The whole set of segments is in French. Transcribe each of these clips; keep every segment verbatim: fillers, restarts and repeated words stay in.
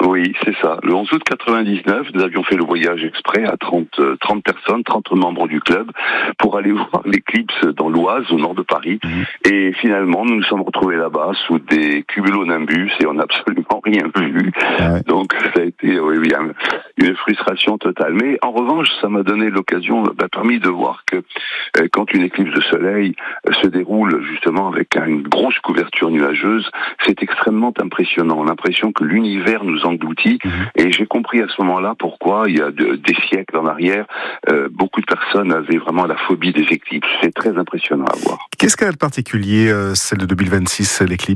Oui, c'est ça. Le onze août quatre-vingt-dix-neuf, nous avions fait le voyage exprès à trente, trente personnes, trente membres du club, pour aller voir l'éclipse dans l'Oise, au nord de Paris. Mmh. Et finalement, nous nous sommes retrouvés là-bas sous des cumulonimbus et on n'a absolument rien vu. Ouais. Donc ça a été oui, oui, une frustration totale. Mais en revanche, ça m'a donné l'occasion, m'a permis de voir que euh, quand une éclipse de soleil euh, se déroule justement avec une grosse couverture nuageuse, c'est extrêmement impressionnant. L'impression que l'univers nous engloutit. Mmh. Et j'ai compris à ce moment-là pourquoi, il y a de, des siècles en arrière, euh, beaucoup de personnes avaient vraiment la phobie des éclipses. C'est très impressionnant à voir. Qu'est-ce qu'elle a de particulier, euh, celle de deux mille vingt-six, l'éclipse ?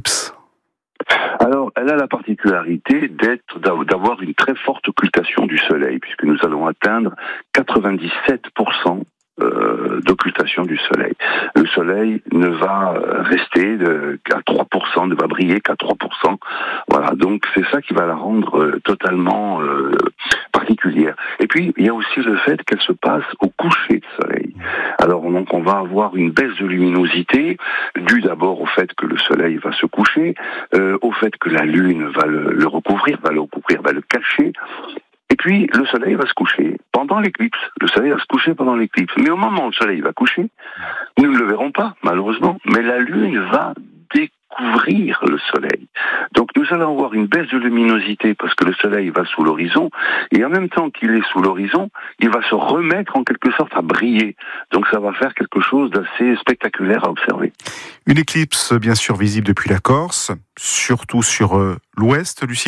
Alors, elle a la particularité d'être, d'avoir une très forte occultation du soleil, puisque nous allons atteindre quatre-vingt-dix-sept pour cent Euh, d'occultation du soleil. Le soleil ne va rester de, qu'à trois pour cent, ne va briller qu'à trois pour cent. Voilà, donc c'est ça qui va la rendre euh, totalement euh, particulière. Et puis, il y a aussi le fait qu'elle se passe au coucher de soleil. Alors, donc, on va avoir une baisse de luminosité, due d'abord au fait que le soleil va se coucher, euh, au fait que la lune va le, le recouvrir, va le recouvrir, va le cacher. Et puis, le soleil va se coucher pendant l'éclipse. Le soleil va se coucher pendant l'éclipse. Mais au moment où le soleil va coucher, nous ne le verrons pas, malheureusement. Mais la lune va découvrir le soleil. Donc, nous allons avoir une baisse de luminosité parce que le soleil va sous l'horizon. Et en même temps qu'il est sous l'horizon, il va se remettre en quelque sorte à briller. Donc, ça va faire quelque chose d'assez spectaculaire à observer. Une éclipse, bien sûr, visible depuis la Corse, surtout sur euh, l'ouest, Lucien ?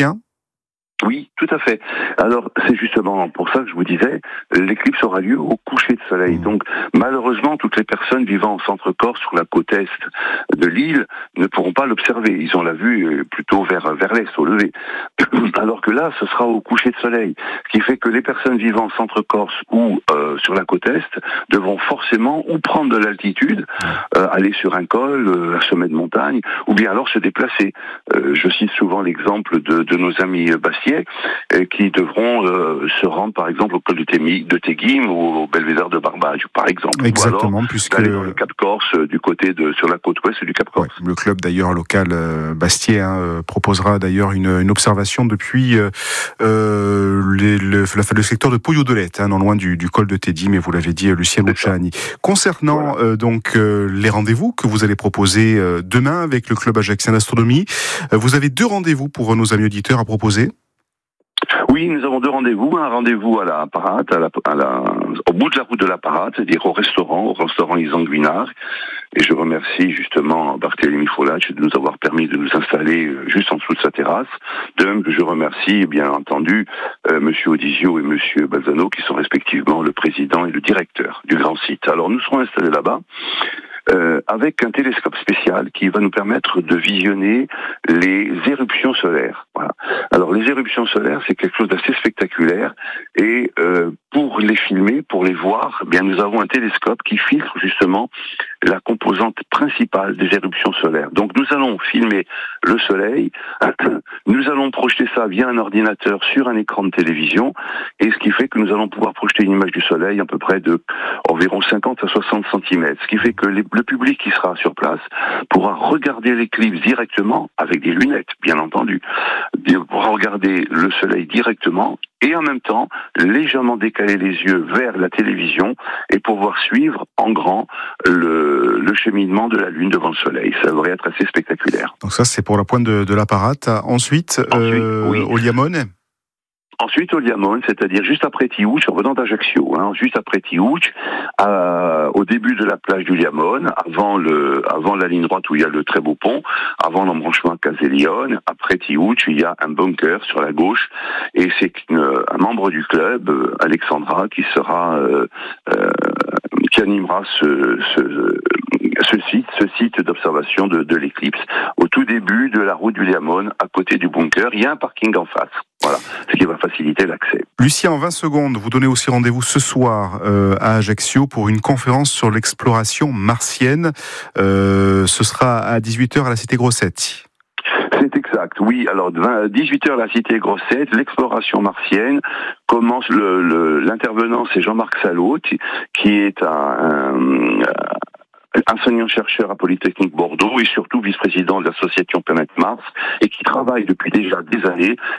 Oui, tout à fait. Alors, c'est justement pour ça que je vous disais, l'éclipse aura lieu au coucher de soleil. Donc, malheureusement, toutes les personnes vivant en centre-Corse, sur la côte est de l'île, ne pourront pas l'observer. Ils ont la vue plutôt vers, vers l'est, au lever. Alors que là, ce sera au coucher de soleil. Ce qui fait que les personnes vivant en centre-Corse ou euh, sur la côte est devront forcément ou prendre de l'altitude, euh, aller sur un col, euh, un sommet de montagne, ou bien alors se déplacer. Euh, je cite souvent l'exemple de, de nos amis bastiais, qui devront euh, se rendre par exemple au col de, Témi, de Téguim ou au belvédère de Barbage par exemple. Exactement, ou alors, puisque aller dans le Cap Corse euh, du côté de sur la côte ouest du Cap Corse. Ouais, le club d'ailleurs local euh, Bastiais hein, euh, proposera d'ailleurs une, une observation depuis euh, les, le, le, le secteur de Poyo-Dolette, hein, non loin du, du col de Tédim, et vous l'avez dit, Lucien Luciani. Concernant voilà. euh, donc euh, les rendez-vous que vous allez proposer euh, demain avec le club ajaxien d'astronomie, euh, vous avez deux rendez-vous pour nos amis auditeurs à proposer. Oui, nous avons deux rendez-vous. Un rendez-vous à la Parate, à la, à la, au bout de la route de la Parate, c'est-à-dire au restaurant, au restaurant Isanguinard. Et je remercie justement Barthélémy Folach de nous avoir permis de nous installer juste en dessous de sa terrasse. De même que je remercie, bien entendu, euh, Monsieur Odisio et Monsieur Balzano, qui sont respectivement le président et le directeur du grand site. Alors, nous serons installés là-bas. Euh, avec un télescope spécial qui va nous permettre de visionner les éruptions solaires. Voilà. Alors les éruptions solaires, c'est quelque chose d'assez spectaculaire et euh, pour les filmer, pour les voir, eh bien nous avons un télescope qui filtre justement la composante principale des éruptions solaires. Donc nous allons filmer le soleil, nous allons projeter ça via un ordinateur sur un écran de télévision, et ce qui fait que nous allons pouvoir projeter une image du soleil à peu près de environ cinquante à soixante centimètres, ce qui fait que les, le public qui sera sur place pourra regarder l'éclipse directement, avec des lunettes bien entendu, pourra regarder le soleil directement et en même temps légèrement décaler les yeux vers la télévision et pouvoir suivre en grand le, le cheminement de la Lune devant le Soleil. Ça devrait être assez spectaculaire. Donc ça, c'est pour la pointe de, de l'apparat. Ensuite, Ensuite euh, oui. au Liamone. Ensuite, au Liamone, c'est-à-dire juste après Tiouch, en venant d'Ajaccio, hein, juste après Tiouch, à, au début de la plage du Liamone, avant le, avant la ligne droite où il y a le très beau pont, avant l'embranchement Casélione, après Tiouch, il y a un bunker sur la gauche, et c'est une, un membre du club, Alexandra, qui sera, euh, euh, qui animera ce, ce, ce site, ce site d'observation de, de l'éclipse. Au tout début de la route du Liamone, à côté du bunker, il y a un parking en face. Voilà, ce qui va faciliter l'accès. Lucien, en vingt secondes, vous donnez aussi rendez-vous ce soir euh, à Ajaccio pour une conférence sur l'exploration martienne. Euh, ce sera à dix-huit heures à la Cité Grossetti. C'est exact, oui. Alors, dix-huit heures, la Cité Grossetti, l'exploration martienne commence. Le, le, l'intervenant, c'est Jean-Marc Salot, qui est un, un enseignant-chercheur à Polytechnique Bordeaux et surtout vice-président de l'association Planète Mars et qui travaille depuis déjà des années